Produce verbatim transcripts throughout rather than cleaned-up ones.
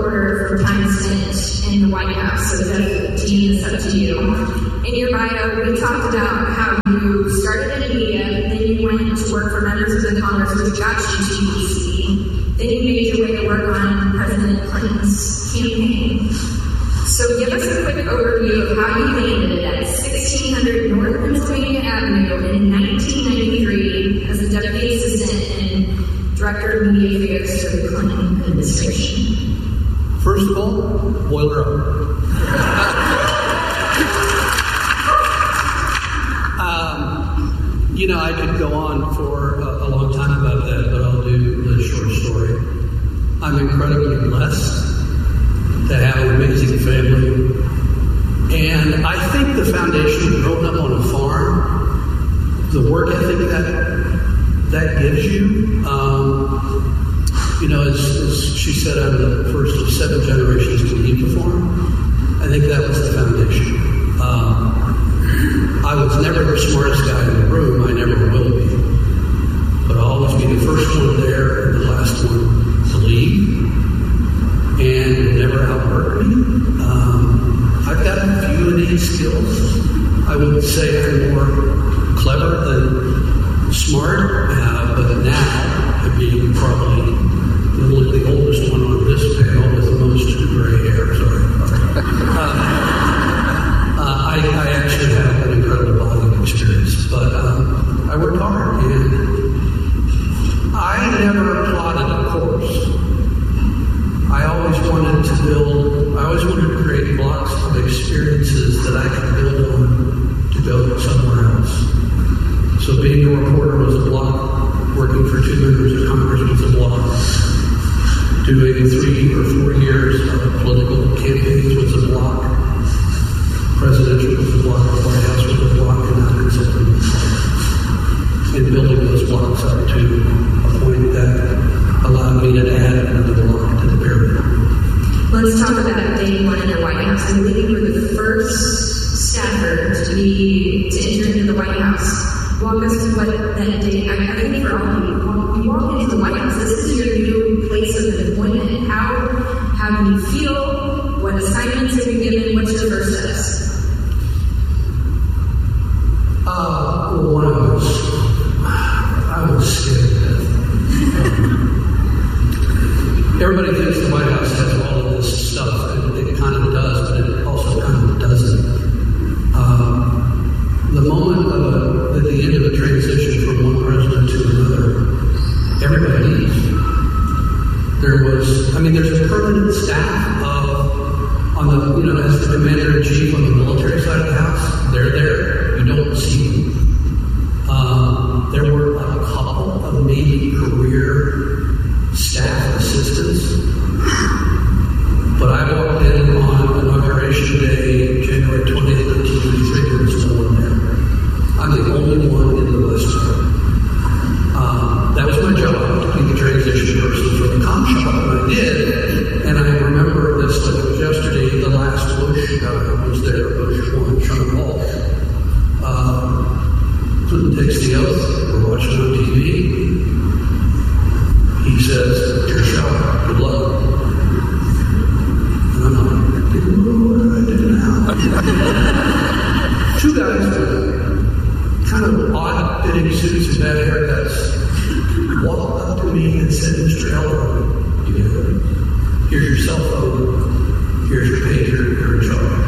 reporter from time spent in the White House, so Jeff, this up to you. In your bio, we talked about how you started in media, then you went to work for members of the Congress, which got you to D C. Then you made your way to work on President Clinton's campaign. So give us a quick overview of how you landed at sixteen hundred North Pennsylvania Avenue in nineteen ninety-three as a deputy assistant and director of media affairs for the Clinton administration. First of all, boiler up. um, you know, I could go on for a, a long time about that, but I'll do the short story. I'm incredibly blessed to have an amazing family. And I think the foundation of growing up on a farm, the work ethic that that gives you, um, you know, as, as she said, I'm the first of seven generations to leave the farm. I think that was the foundation. Um, I was never the smartest guy in the room. I never will be. But I'll always be the first one there and the last one to leave. And never outwork me. Um, I've got a few innate skills. I would say I'm more clever than smart, uh, but now I'm being probably the, the oldest one on this panel with the most gray hair. Sorry. uh, uh, I, I actually have an incredible body of experience, but um, I worked hard, and I never plotted a course. I always wanted to build, I always wanted to create blocks of experiences that I could build on to go somewhere else. So being a reporter was a block, working for two members of Congress was a block, doing three or four years of political campaigns was a block, presidential was a block, the White House was a block, and now consulting was a block. And building those blocks up to a point that allowed me to add another block to the pyramid. Let's talk about day one in the White House. I believe you were the first staffer to be to enter into the White House. Walk us through what that day. I, I think for all of you, when you walk into the White House, this is your new place of employment. How how do you feel? What assignments are you given? What's your first steps? Uh, well, when I was I was scared. Everybody thinks the White House has all of this stuff, and it kind of does, but it also kind of doesn't. Um, the moment of a, at the end of a transition from one president to another, everybody leaves. There was, I mean, there's a permanent staff of, on the, you know, as the commander-in-chief on the military side of the house, they're there. You don't see them. Um, there were a couple of maybe career staff assistants, but I walked in on Inauguration Day, January twentieth, nineteen ninety-three, there was no one there. I'm the only one in the list. Um, that was my job, to be the transition person for the com shop, and I did, and I remember this like it was yesterday, the last Bush guy was there, Bush one, Sean Hall. Um, Clinton takes the oath, we're watching on T V. He says, your shot, good luck. And I'm like, what do I do now? Two guys with kind of odd-fitting suits and bad haircuts walked up to me and said, Mister Elrod, you know, here's your cell phone, here's your pager, you're in charge.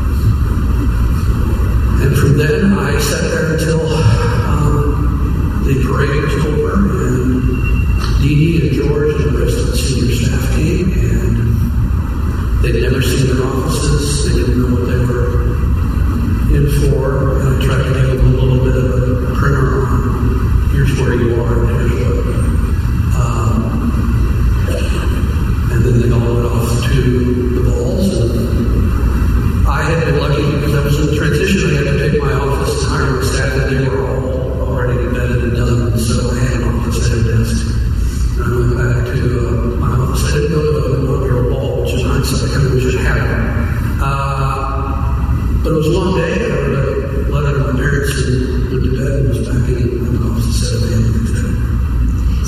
And from then, I sat there until um, the parade was over, and Dee Dee and George and the rest of the senior staff came, and they'd never seen their offices. They didn't know what they were in for. And I tried to give them a little bit of a primer on here's where you are, and here's what. Um, and then they all went off to the balls. And I had been lucky because I was in the transition. I had to take my office and hire my staff, and they were all already vetted and done. So I had an office, I had a desk. I went back to uh, my office. I didn't go to the inaugural ball, which is nice. I kind of wish I had. Uh, but it was a long day. I wrote a letter to my parents and went to bed and was back in my office at seven a.m. the next day.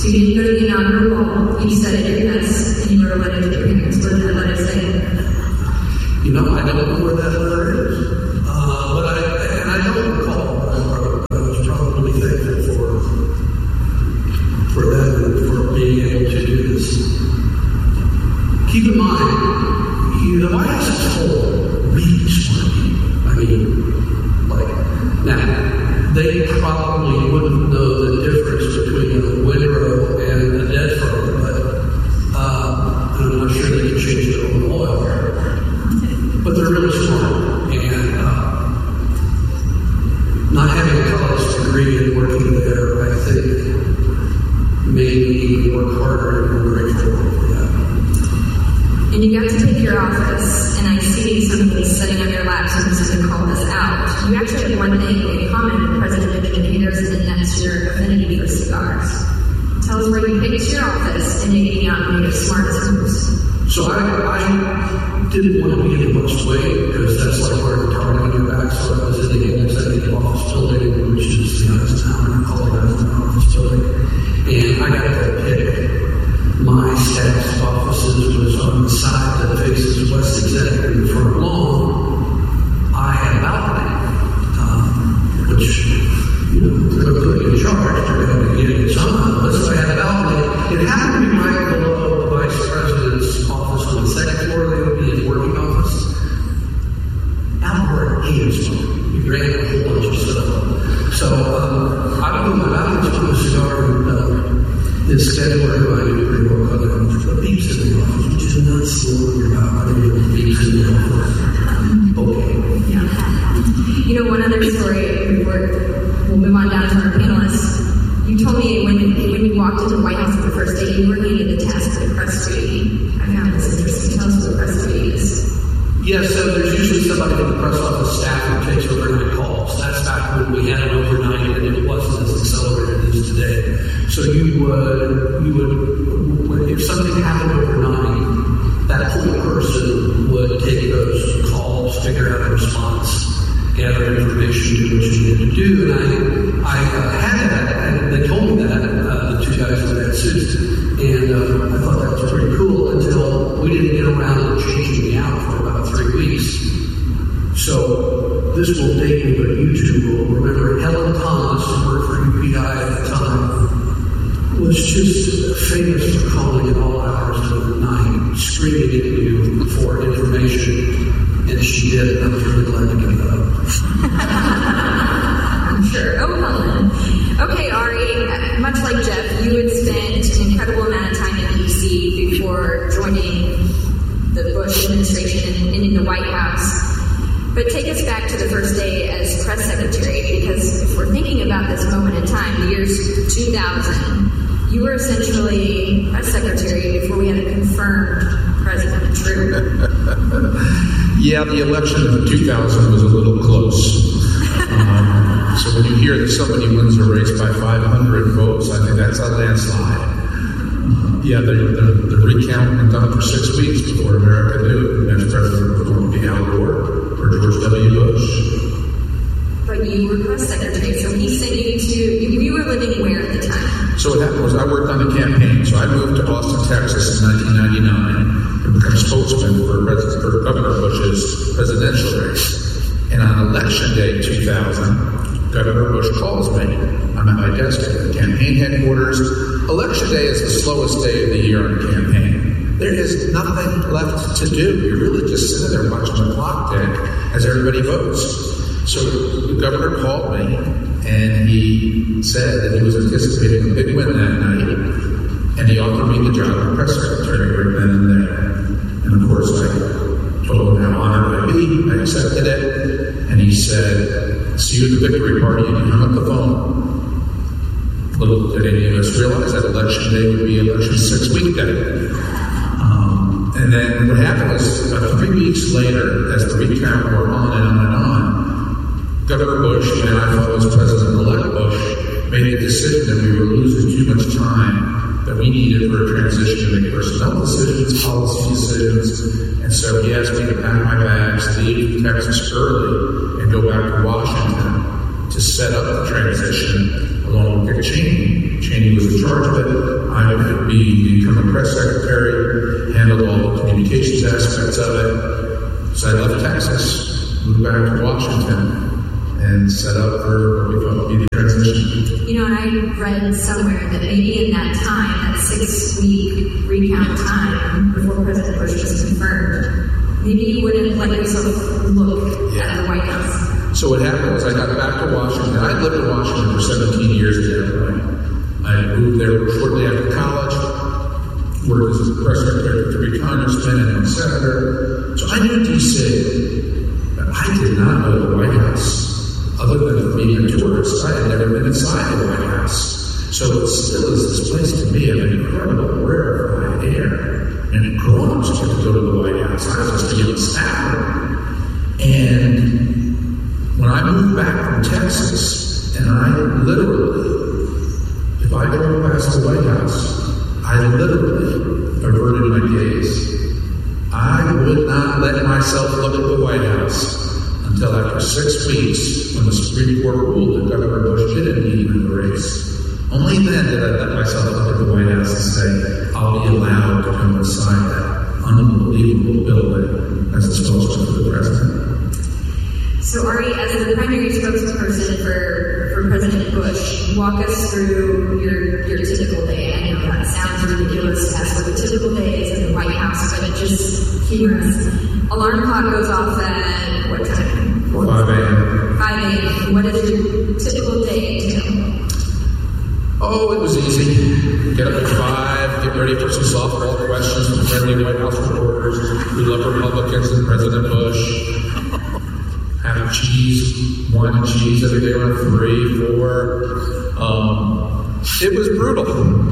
So you didn't go to the inaugural ball, you said it your best, and you wrote a letter to your parents. What did that letter say? You know, I don't know where that letter is. Uh, but I, and I don't recall what I wrote. I was probably thankful for, for them and for being able to do this. Keep in mind, you, the White House is full of really smart people. I mean, like, now, they probably wouldn't know the difference between a windrow and a dead firm, but uh, I'm not sure they can change their own oil. But they're really smart, and uh, not having a college degree and working there, I think, made me work harder, and I'm grateful for that. And you got to take your office, and I see somebody sitting on your laps and just to call this out. You actually have one thing in common with President Benjamin Harrison, and that's your affinity for cigars. Tell us where you picked your office and maybe not made your smartest moves. So I, I didn't want to be in much way because that's like wearing a target on your back. So I was in the executive office building, which is the Eisenhower College office building, and I got to pick my staff's offices was on the side that faces West Executive in the front lawn. I had a balcony, um, which, you know, they're putting in charge. They're going to get it somehow. But so I had a balcony. It happened to be right below the vice president's office on the second floor. They would be his working office. Albert hated smoke. He ran a whole bunch of stuff. So um, I would go my balcony to a cigar and uh, his scheduler, who I knew pretty well, called him, but beeps in the office, which is not slow in your mouth. I think it beeps in the office. Okay. Yeah. You know, one other story before we'll move on down to our panelists. You told me when when you walked into the White House the first day, you were handed the task of press duty. I found this interesting. Tell us what press duty is. Yes, yeah, so there's usually somebody from the press office staff who takes overnight calls. That's back when we had an overnight and it wasn't as accelerated as today. So you would, you would, if something happened overnight, that point person would take those calls, figure out a response, gather information, do what you needed to do. And I, I uh, had that, and they told me that, uh, the two guys in that suit. And uh, I thought that was pretty cool until we didn't get around to changing me out for about three weeks. So this will date me, but you two will remember Helen Thomas, who worked for U P I at the time, was just famous for calling at all hours of the night, screaming at you for information. And she did, and I was really glad to give it up. I'm sure. Oh, Helen. Okay, Ari, much like Jeff, you had spent an incredible amount of time in D C before joining the Bush administration and, and in the White House. But take us back to the first day as press secretary, because if we're thinking about this moment in time, the year's two thousand, you were essentially press secretary before we had a confirmed president. True? Yeah, the election of two thousand was a little close. Um, so when you hear that somebody wins a race by five hundred votes, I think that's a landslide. Uh, yeah, the, the, the recount went on for six weeks before America knew the next president was going to be Al Gore or George W. Bush. But you were press secretary, so he sent you to, you, you were living where at the time? So what happened was I worked on the campaign. So I moved to Austin, Texas in nineteen ninety-nine and became spokesman for, President, for Governor Bush's presidential race. And on election day two thousand, Governor Bush calls me. I'm at my desk at the campaign headquarters. Election day is the slowest day of the year on a campaign. There is nothing left to do. You're really just sitting there watching the clock tick as everybody votes. So the governor called me, and he said that he was anticipating a big win that night, and he offered me the job of press secretary right then and there. And of course, I told him how honored I'd be. I accepted it, and he said, "See you at the victory party," and he hung up the phone. Little did any of us realize that election day would be election six week day. Um, and then what happened was, about three weeks later, as the recount wore on and on and on, Governor Bush and I thought was President-elect Bush made a decision that we were losing too much time that we needed for a transition to make personnel decisions, policy decisions, and so he asked me to pack my bags, leave Texas early, and go back to Washington to set up the transition of along with Dick Cheney. Cheney was in charge of it. I would be become a press secretary, handled all the communications aspects of it. So I left Texas, moved back to Washington, and set up for what we thought would be the transition. You know, and I read somewhere that maybe in that time, that six-week recount time before President Bush was confirmed, maybe you wouldn't let yourself look yeah. at the White House. So what happened was I got back to Washington. I'd lived in Washington for seventeen years at that point. I moved there shortly after college, worked as a press secretary for three congressmen and one senator. So I knew D C, but I did not know the White House. Other than being a tourist, I had never been inside the White House. So it still is this place to me of incredible rarefied air. And grown-ups get to go to the White House. I was just a young staff. And when I moved back from Texas, and I literally, if I drove past the White House, I literally averted my gaze. I would not let myself look at the White House until after six weeks, when the Supreme Court ruled that Governor Bush didn't need in the race. Only then did I let myself look at the White House and say, I'll be allowed to come inside that unbelievable building as a spokesman for the president. So, Ari, as the primary spokesperson for, for President Bush, walk us through your, your typical day. I know that sounds ridiculous to ask what the typical day is in the White House, but just humor us. Alarm clock goes off at what time? five a.m. five a.m. What is your typical day entail? Oh, it was easy. Get up at five, get ready for some softball questions from friendly White House reporters who love Republicans and President Bush. Have cheese, one cheese every day around three, four. Um, it was brutal.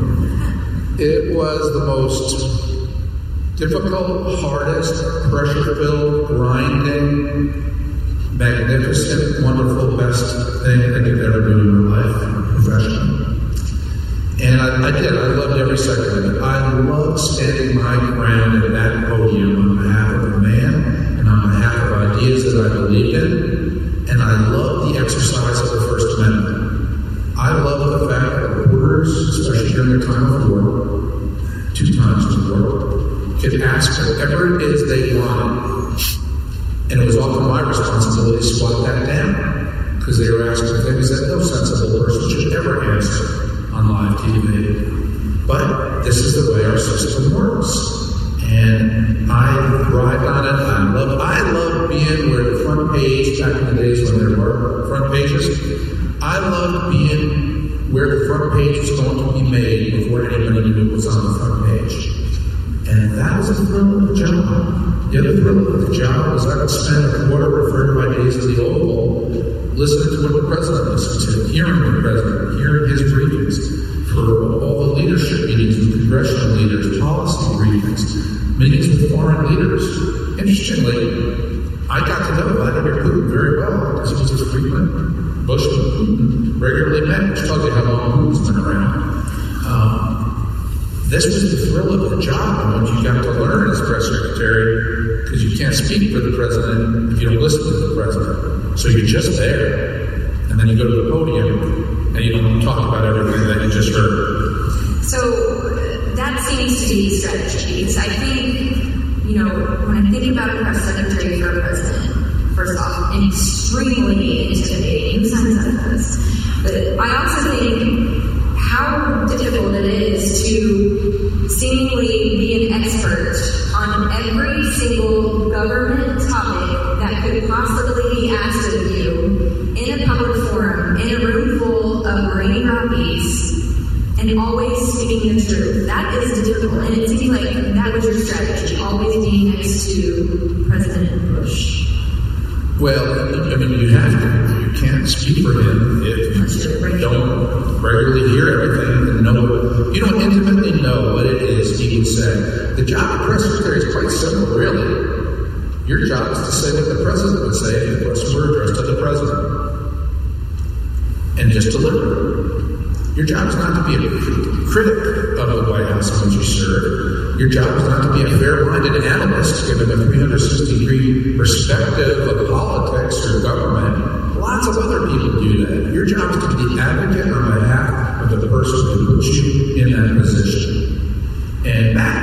It was the most difficult, hardest, pressure-filled, grinding, magnificent, wonderful, best thing I could ever do in my life, professionally. And I, I did. I loved every second of it. I loved standing my ground at that podium on behalf of a man and on behalf of ideas that I believed in. And I loved the exercise of the First Amendment. I loved the fact that reporters, especially during the time of war, two times in the war, could ask whatever it is they wanted. And it was often my responsibility to swat that down, because they were asking things that no sensible person should ever answer on live T V. But this is the way our system works. And I thrived on it. I love I love being where the front page, back in the days when there were front pages, I loved being where the front page was going to be made before anybody knew it was on the front page. And that was the thrill of the job. The other thrill of the job was I would spend a quarter or third of my days in the Oval listening to what the president listened to, hearing the president, hearing his briefings for all the leadership meetings with congressional leaders, policy briefings, meetings with foreign leaders. Interestingly, I got to know Vladimir Putin very well because he was his frequent. Bush and Putin regularly met, which tells you how long Putin's been around. Um, This was the thrill of the job and what you got to learn as press secretary, because you can't speak for the president if you don't listen to the president. So you're just there, and then you go to the podium, and you don't talk about everything that you just heard. So that seems to be strategy, because I think, you know, when I think about a press secretary for a president, first off, extremely intimidating. Who signs up for this? But I also think how difficult it is to seemingly be an expert on every single government topic that could possibly be asked of you in a public forum, in a room full of Marine Rockies, and always speaking the truth. That is difficult, and it seems like that was your strategy, always being next to President Bush. Well, I mean, you have to. You can't speak for him if you don't regularly hear everything and know. You don't intimately know what it is he would say. The job of press secretary is quite simple, really. Your job is to say what the president would say if the question were addressed to the president, and just deliver. Your job is not to be a critic of the White House in which you serve. Your job is not to be a fair-minded analyst, given a three hundred sixty degree perspective of politics or government. Lots of other people do that. Your job is to be the advocate on behalf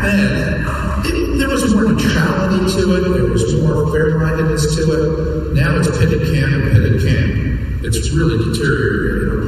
then, it, there was more neutrality to it. There was more fair-mindedness to it. Now it's pitted camp and pitted camp. It's really deteriorated.